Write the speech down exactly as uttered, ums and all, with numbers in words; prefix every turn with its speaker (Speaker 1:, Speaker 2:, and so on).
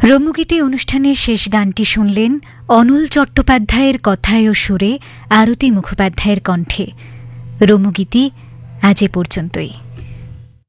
Speaker 1: রম্যগীতি অনুষ্ঠানের শেষ গানটি শুনলেন অনল চট্টোপাধ্যায়ের কথায় ও সুরে আরতি মুখোপাধ্যায়ের কণ্ঠে। রম্যগীতি আজ এ পর্যন্তই।